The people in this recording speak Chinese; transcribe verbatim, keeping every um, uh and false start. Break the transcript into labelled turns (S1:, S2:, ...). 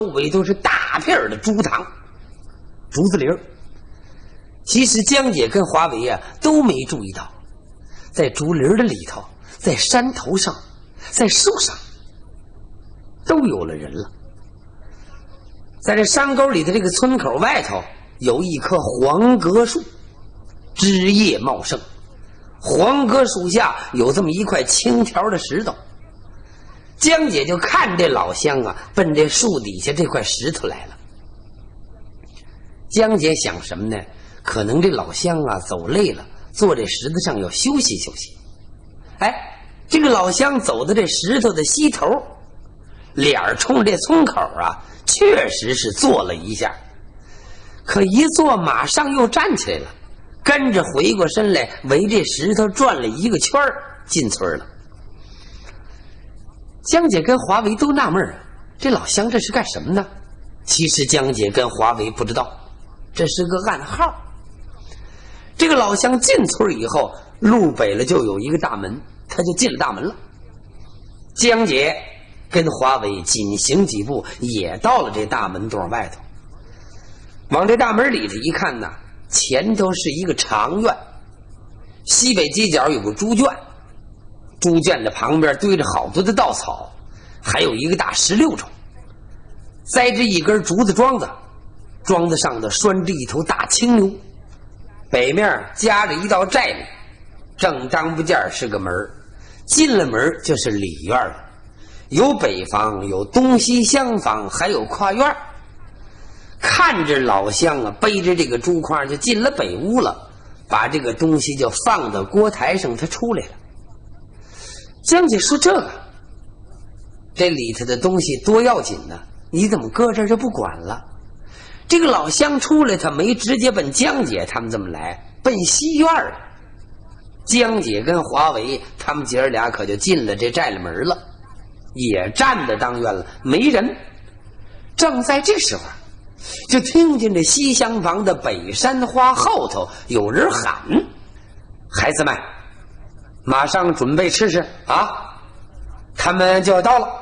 S1: 周围都是大片的竹塘、竹子林儿。其实江姐跟华为啊都没注意到，在竹林的里头，在山头上，在树上，都有了人了。在这山沟里的这个村口外头，有一棵黄葛树，枝叶茂盛。黄葛树下有这么一块青条的石头，江姐就看这老乡啊奔这树底下这块石头来了。江姐想什么呢？可能这老乡啊走累了，坐这石头上要休息休息。哎，这个老乡走到这石头的西头，脸冲这村口啊，确实是坐了一下，可一坐马上又站起来了，跟着回过身来，围这石头转了一个圈进村了。江姐跟华为都纳闷儿，这老乡这是干什么呢？其实江姐跟华为不知道，这是个暗号。这个老乡进村以后，路北了就有一个大门，他就进了大门了。江姐跟华为紧行几步，也到了这大门洞外头。往这大门里头一看呢，前头是一个长院，西北犄角有个猪圈，猪圈的旁边堆着好多的稻草，还有一个大石榴虫，栽着一根竹子桩子，桩子上头拴着一头大青牛，北面夹着一道寨垒，正当不见是个门，进了门就是里院了，有北房，有东西厢房，还有跨院。看着老乡啊背着这个竹筐就进了北屋了，把这个东西就放到锅台上，他出来了。江姐说，这个这里头的东西多要紧呢，你怎么搁这儿就不管了？这个老乡出来，他没直接奔江姐他们这么来，奔西院了。江姐跟华为他们姐儿俩可就进了这寨里门了，也站在当院了，没人。正在这时候，就听见这西厢房的北山花后头有人喊：“孩子们，马上准备吃吃啊，他们就要到了。”